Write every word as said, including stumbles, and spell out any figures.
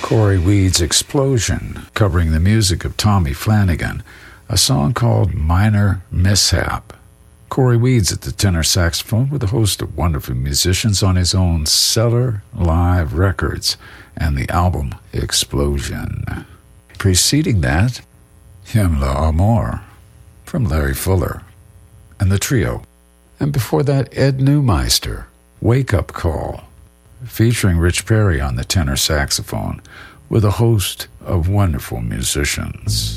Corey Weed's Explosion, covering the music of Tommy Flanagan, a song called Minor Mishap. Corey Weed's at the tenor saxophone with a host of wonderful musicians on his own Cellar Live Records and the album Explosion. Preceding that, Himmler Amor from Larry Fuller and the trio. And before that, Ed Neumeister, Wake Up Call, featuring Rich Perry on the tenor saxophone with a host of wonderful musicians.